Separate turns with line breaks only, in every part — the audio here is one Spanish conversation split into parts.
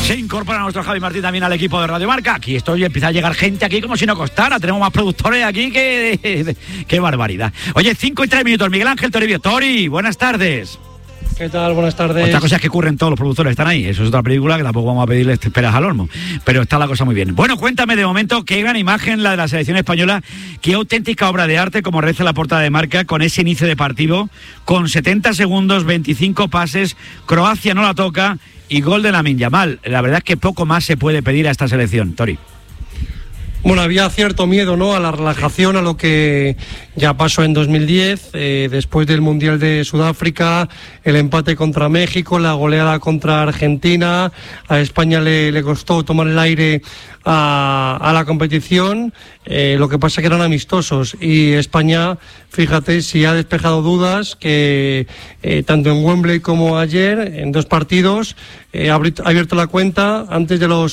Se incorpora nuestro Javi Martín también al equipo de Radio Marca. Aquí empieza a llegar gente aquí como si no costara. Tenemos más productores aquí que... ¡Qué barbaridad! Oye, 5:03, Miguel Ángel Toribio. Tori, buenas tardes.
¿Qué tal? Buenas tardes.
Otra cosa es que ocurren todos los productores, están ahí. Eso es otra película que tampoco vamos a pedirle peras al olmo. Pero está la cosa muy bien. Bueno, cuéntame de momento qué gran imagen la de la selección española. Qué auténtica obra de arte, como reza la portada de Marca, con ese inicio de partido, con 70 segundos, 25 pases. Croacia no la toca y gol de Lamine Yamal. La verdad es que poco más se puede pedir a esta selección, Tori.
Bueno, había cierto miedo, ¿no?, a la relajación, a lo que ya pasó en 2010, después del Mundial de Sudáfrica, el empate contra México, la goleada contra Argentina. A España le costó tomar el aire a la competición. Lo que pasa que eran amistosos y España, fíjate, si ha despejado dudas, que tanto en Wembley como ayer, en 2 partidos, ha abierto la cuenta antes de los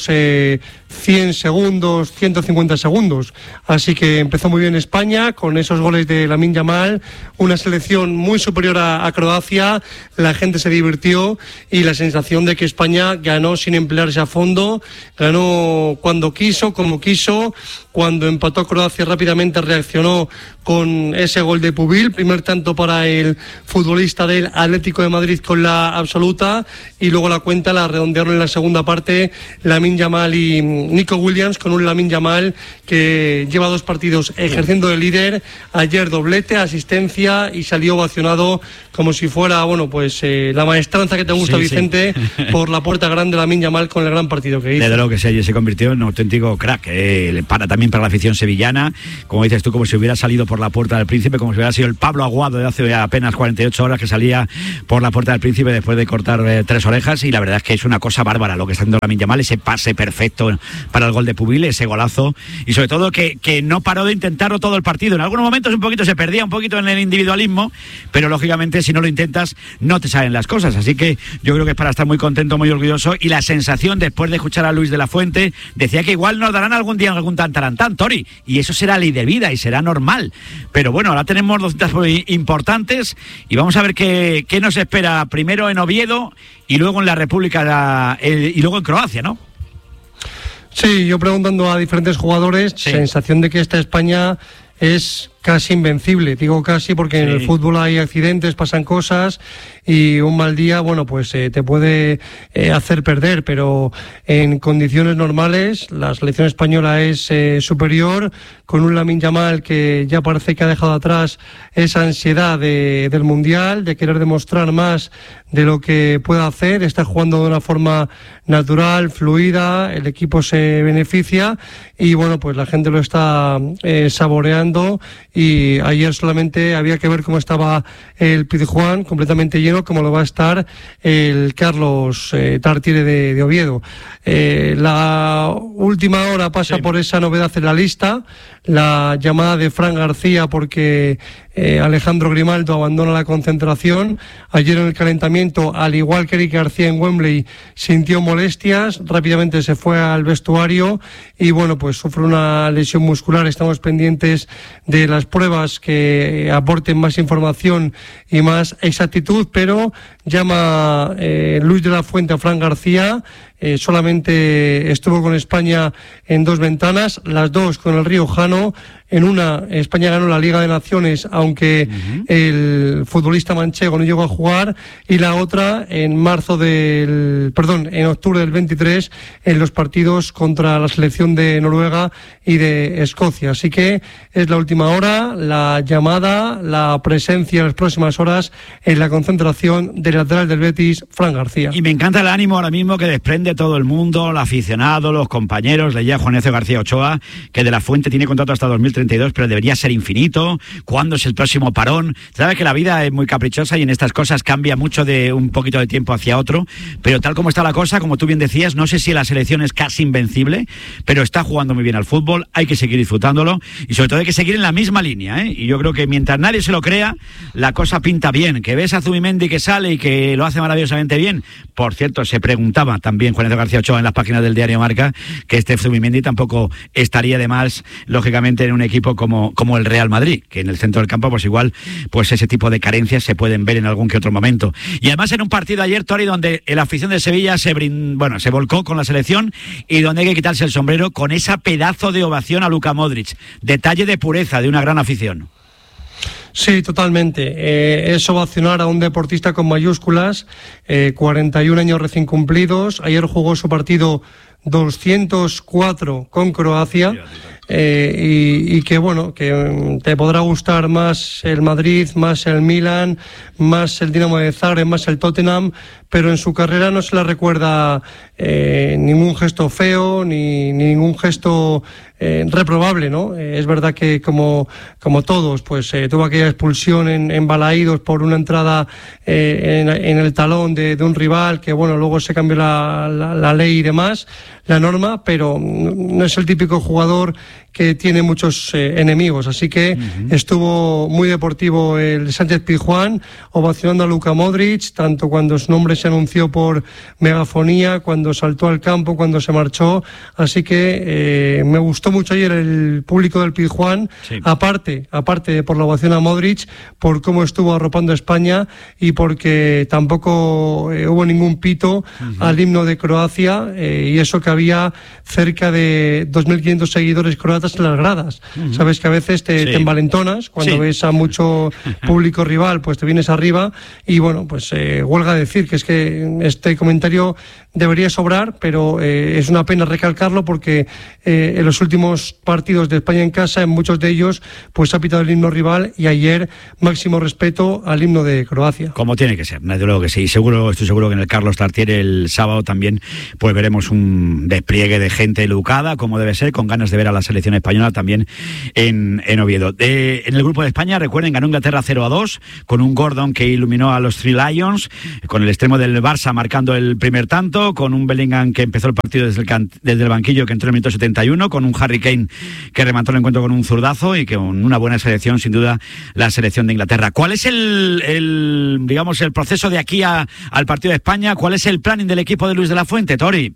100 segundos, 150 segundos. Así que empezó muy bien España con esos goles de Lamine Yamal, una selección muy superior a Croacia. La gente se divirtió y la sensación de que España ganó sin emplearse a fondo, ganó cuando quiso, como quiso. Cuando empató Croacia rápidamente reaccionó con ese gol de Pubil, primer tanto para el futbolista del Atlético de Madrid con la absoluta, y luego la cuenta la redondearon en la segunda parte Lamine Yamal y Nico Williams, con un Lamine Yamal que lleva 2 partidos ejerciendo de líder. Ayer doblete, asistencia, y salió ovacionado como si fuera, bueno, pues la maestranza que te gusta, sí, Vicente, sí. Por la puerta grande Lamine Yamal con el gran partido que hizo.
Desde luego que sí, se convirtió en un auténtico crack, también para la afición sevillana, como dices tú, como si hubiera salido por la puerta del Príncipe, como si hubiera sido el Pablo Aguado de hace apenas 48 horas que salía por la puerta del Príncipe después de cortar 3 orejas. Y la verdad es que es una cosa bárbara lo que está haciendo Lamine Yamal, ese pase perfecto para el gol de Pubil, ese golazo, y sobre todo que no paró de intentarlo todo el partido. En algunos momentos un poquito se perdía un poquito en el individualismo, pero lógicamente si no lo intentas no te salen las cosas. Así que yo creo que es para estar muy contento, muy orgulloso. Y la sensación después de escuchar a Luis de la Fuente, decía que igual nos darán algún día algún tantarantán, Tori, y eso será ley de vida y será normal. Pero bueno, ahora tenemos 2 citas importantes y vamos a ver qué nos espera primero en Oviedo y luego en la República y luego en Croacia, ¿no?
Sí, yo preguntando a diferentes jugadores, sí, sensación de que esta España es casi invencible. Digo casi porque en el fútbol hay accidentes, pasan cosas y un mal día, bueno, pues te puede hacer perder, pero en condiciones normales la selección española es superior, con un Lamine Yamal que ya parece que ha dejado atrás esa ansiedad del Mundial, de querer demostrar más de lo que puede hacer. Está jugando de una forma natural, fluida, el equipo se beneficia y bueno, pues la gente lo está saboreando. Y ayer solamente había que ver cómo estaba el Pizjuán, completamente lleno, como lo va a estar el Carlos Tartiere de Oviedo. La última hora pasa por esa novedad en la lista, la llamada de Fran García, porque Alejandro Grimaldo abandona la concentración. Ayer en el calentamiento, al igual que Eric García en Wembley, sintió molestias, rápidamente se fue al vestuario y bueno, pues sufre una lesión muscular. Estamos pendientes de las pruebas que aporten más información y más exactitud, pero llama Luis de la Fuente a Fran García. Solamente estuvo con España en 2 ventanas, las 2 con el Riojano. En una, España ganó la Liga de Naciones, aunque el futbolista manchego no llegó a jugar, y la otra en octubre del 23, en los partidos contra la selección de Noruega y de Escocia. Así que es la última hora, la llamada, la presencia en las próximas horas en la concentración del lateral del Betis, Fran García.
Y me encanta el ánimo ahora mismo que desprende todo el mundo, el aficionado, los compañeros. Leía Juan Ignacio García Ochoa que de la Fuente tiene contrato hasta 2032, pero debería ser infinito. ¿Cuándo es el próximo parón? Sabes que la vida es muy caprichosa y en estas cosas cambia mucho de un poquito de tiempo hacia otro, pero tal como está la cosa, como tú bien decías, no sé si la selección es casi invencible, pero está jugando muy bien al fútbol, hay que seguir disfrutándolo y sobre todo hay que seguir en la misma línea, ¿eh? Y yo creo que mientras nadie se lo crea, la cosa pinta bien. Que ves a Zubimendi que sale y que lo hace maravillosamente bien. Por cierto, se preguntaba también Juan García Ochoa en las páginas del diario Marca que este Zubimendi tampoco estaría de más, lógicamente, en un equipo como el Real Madrid, que en el centro del campo pues igual pues ese tipo de carencias se pueden ver en algún que otro momento. Y además en un partido ayer, Tori, donde la afición de Sevilla se volcó con la selección y donde hay que quitarse el sombrero con esa pedazo de ovación a Luka Modric. Detalle de pureza de una gran afición.
Sí, totalmente. Es ovacionar a un deportista con mayúsculas, 41 años recién cumplidos. Ayer jugó su partido 204 con Croacia. Y que bueno, que te podrá gustar más el Madrid, más el Milan, más el Dinamo de Zagreb, más el Tottenham, pero en su carrera no se le recuerda ningún gesto feo ni ningún gesto reprobable, ¿no? Es verdad que como todos, pues tuvo aquella expulsión en Balaídos por una entrada en el talón de un rival, que bueno, luego se cambió la ley y demás, la norma, pero no es el típico jugador que tiene muchos enemigos, así que estuvo muy deportivo el Sánchez Pizjuán, ovacionando a Luka Modric, tanto cuando su nombre se anunció por megafonía, cuando saltó al campo, cuando se marchó, así que me gustó mucho ayer el público del Pizjuán, sí. aparte por la ovación a Modric, por cómo estuvo arropando a España y porque tampoco hubo ningún pito al himno de Croacia, y eso que había cerca de 2.500 seguidores croatas en las gradas. Sabes que a veces te envalentonas cuando ves a mucho público rival, pues te vienes arriba y bueno, pues huelga decir que es que este comentario debería sobrar, pero es una pena recalcarlo porque en los últimos partidos de España en casa, en muchos de ellos, pues ha pitado el himno rival y ayer máximo respeto al himno de Croacia. Como tiene que ser, desde luego que sí. Estoy seguro que en el Carlos Tartiere el sábado también pues veremos un despliegue de gente educada, como debe ser, con ganas de ver a la selección española también en Oviedo. En el grupo de España, recuerden, ganó Inglaterra 0-2 con un Gordon que iluminó a los Three Lions, con el extremo del Barça marcando el primer tanto, con un Bellingham que empezó el partido desde el banquillo, que entró en el minuto 71, con un Harry Kane que remató el encuentro con un zurdazo y con una buena selección, sin duda, la selección de Inglaterra. ¿Cuál es el proceso de aquí al partido de España? ¿Cuál es el planning del equipo de Luis de la Fuente, Tori?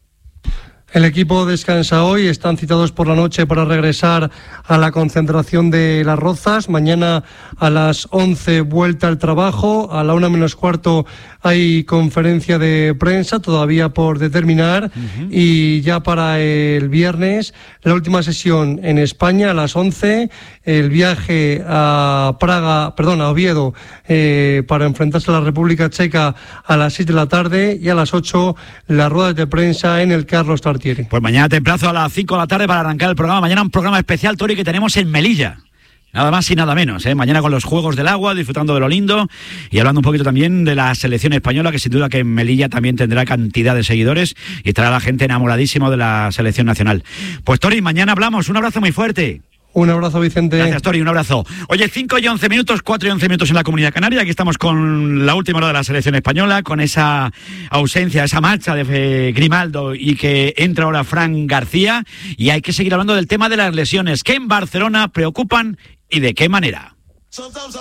El equipo descansa hoy, están citados por la noche para regresar a la concentración de Las Rozas. Mañana a las 11 vuelta al trabajo, a la 1:15 hay conferencia de prensa todavía por determinar y ya para el viernes la última sesión en España a las 11, el viaje a Oviedo para enfrentarse a la República Checa a las 6 de la tarde y a las 8 las ruedas de prensa en el Carlos Tartiere. Pues mañana temprazo a las 5 de la tarde para arrancar el programa. Mañana un programa especial, Tori, que tenemos en Melilla. Nada más y nada menos, ¿eh? Mañana con los Juegos del Agua, disfrutando de lo lindo y hablando un poquito también de la selección española, que sin duda que en Melilla también tendrá cantidad de seguidores y estará la gente enamoradísimo de la selección nacional. Pues Tori, mañana hablamos. Un abrazo muy fuerte. Un abrazo, Vicente. Gracias, Tori, un abrazo. Oye, 5:11, 4:11 en la Comunidad Canaria. Aquí estamos con la última hora de la selección española, con esa ausencia, esa marcha de Grimaldo y que entra ahora Fran García. Y hay que seguir hablando del tema de las lesiones que en Barcelona preocupan y de qué manera.